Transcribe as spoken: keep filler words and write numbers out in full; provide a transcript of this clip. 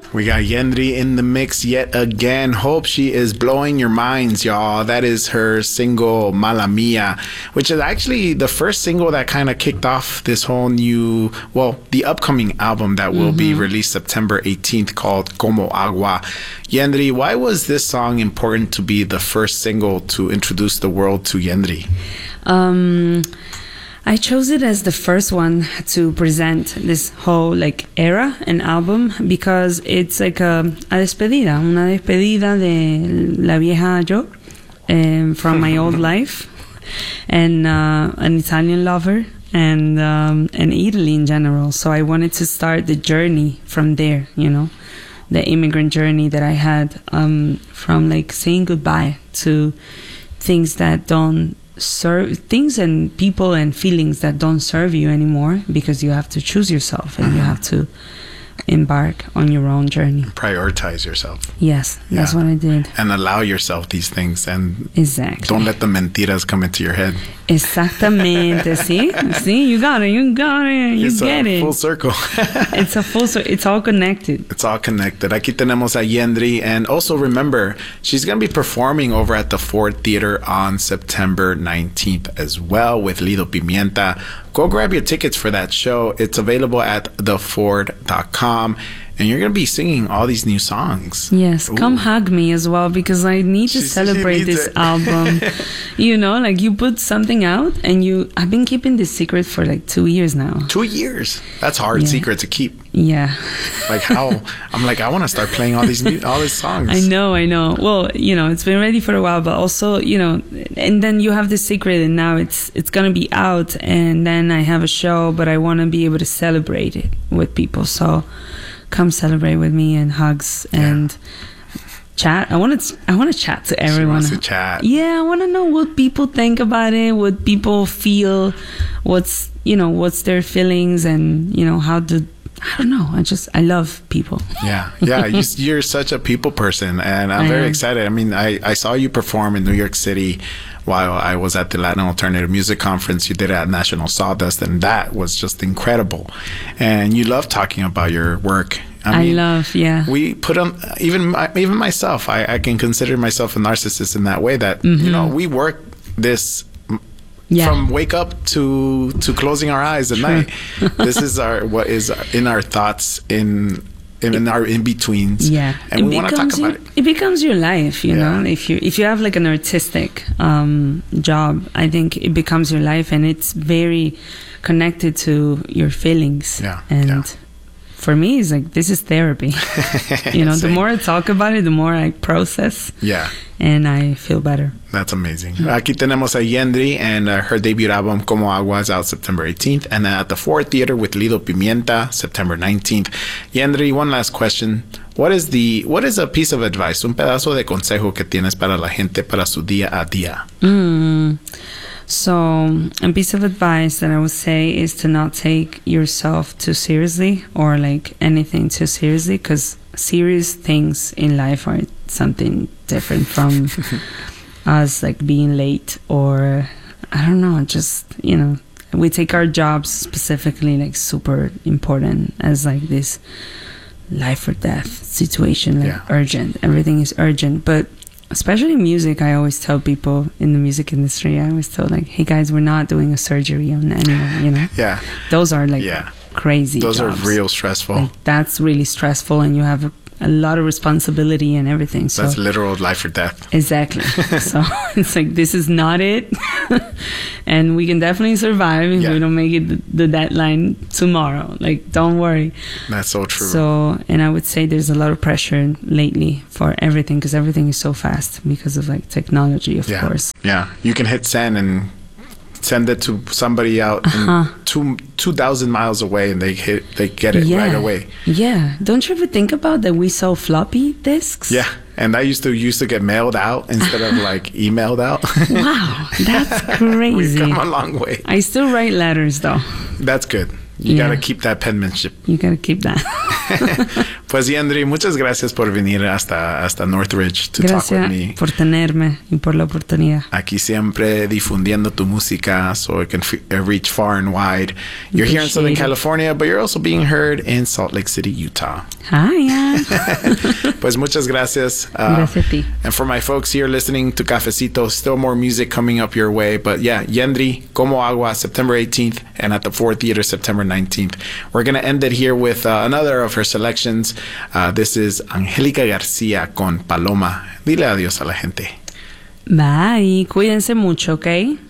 We got Yendri in the mix yet again. Hope she is blowing your minds, y'all. That is her single Mala Mia, which is actually the first single that kind of kicked off this whole new, well, the upcoming album that will mm-hmm. be released September eighteenth called Como Agua. Yendri, why was this song important to be the first single to introduce the world to Yendri? Um... I chose it as the first one to present this whole like era and album because it's like a, a despedida, una despedida de la vieja yo um, from my old life and uh, an Italian lover and um, and Italy in general. So I wanted to start the journey from there, you know, the immigrant journey that I had um, from like saying goodbye to things that don't serve things and people and feelings that don't serve you anymore because you have to choose yourself and mm-hmm. you have to embark on your own journey. Prioritize yourself. Yes, yeah. That's what I did. And allow yourself these things and exactly. don't let the mentiras come into your head. Exactamente. See? See? You got it. You got it. You it's get a it. Full circle. It's a full circle. It's all connected. It's all connected. Aquí tenemos a Yendri. And also remember, she's going to be performing over at the Ford Theater on September nineteenth as well with Lido Pimienta. Go grab your tickets for that show. It's available at the ford dot com. And you're going to be singing all these new songs. Yes. Ooh. Come hug me as well because I need to she, celebrate she this it. album. You know, like you put something out and you... I've been keeping this secret for like two years now. Two years? That's a hard yeah. secret to keep. Yeah. Like how... I'm like, I want to start playing all these new, all these songs. I know, I know. Well, you know, it's been ready for a while, but also, you know, and then you have the secret and now it's it's going to be out and then I have a show, but I want to be able to celebrate it with people. So... come celebrate with me and hugs and yeah. chat. I want to. I want to chat to everyone. She wants to chat. Yeah, I want to know what people think about it. What people feel. What's you know. What's their feelings and you know how to. I don't know. I just I love people. Yeah, yeah. you, you're such a people person, and I'm I very am. excited. I mean, I I saw you perform in New York City while I was at the Latin Alternative Music Conference. You did it at National Sawdust, and that was just incredible. And you love talking about your work. I, mean, I love, yeah. We put on, even even myself, I, I can consider myself a narcissist in that way that, mm-hmm. you know, we work this yeah. from wake up to to closing our eyes at True. night. This is our what is in our thoughts in... In, in our in-betweens, yeah, and it we want to talk your, about it. It becomes your life, you yeah. know. If you if you have like an artistic um, job, I think it becomes your life, and it's very connected to your feelings. Yeah, and yeah. for me, it's like this is therapy. You know, the more I talk about it, the more I process. Yeah, and I feel better. That's amazing. Mm-hmm. Aquí tenemos a Yendri, and uh, her debut album Como Agua is out September eighteenth, and at the Ford Theater with Lido Pimienta September nineteenth. Yendri, one last question. What is the what is a piece of advice, un pedazo de consejo que tienes para la gente para su día a día? Mm. So, a piece of advice that I would say is to not take yourself too seriously or like anything too seriously, because serious things in life are something different from us like being late or I don't know, just, you know, we take our jobs specifically like super important as like this life or death situation, like yeah. urgent. Everything is urgent, but especially music, I always tell people in the music industry, I always tell like, hey guys, we're not doing a surgery on anyone, you know? Yeah. Those are like yeah. crazy Those jobs. are real stressful. Like, that's really stressful and you have a, a lot of responsibility and everything. So that's literal life or death. Exactly. So it's like, this is not it. And we can definitely survive if yeah. we don't make it the, the deadline tomorrow. Like, don't worry. That's so true. So, and I would say there's a lot of pressure lately for everything because everything is so fast because of like technology, of yeah. course. Yeah. You can hit send and send it to somebody out uh-huh. two two thousand miles away, and they hit they get it yeah. right away. Yeah, don't you ever think about that? We saw floppy disks. Yeah, and that used to used to get mailed out instead of like emailed out. Wow, that's crazy. We've come a long way. I still write letters though. That's good. You yeah. gotta keep that penmanship. You gotta keep that. Pues Yendri, muchas gracias por venir hasta, hasta Northridge to Gracias talk with me. por tenerme y por la oportunidad. Aquí siempre difundiendo tu música so it can f- reach far and wide. You're here in Southern Appreciate it. California, but you're also being heard in Salt Lake City, Utah. Hi. Pues muchas gracias. Uh, Gracias a ti. And for my folks here listening to Cafecito, still more music coming up your way. But yeah, Yendri, Como Agua, September eighteenth, and at the Ford Theater, September nineteenth. We're going to end it here with uh, another of her selections. Uh, this is Angélica García con Paloma. Dile adiós a la gente. Bye. Cuídense mucho, ¿ok?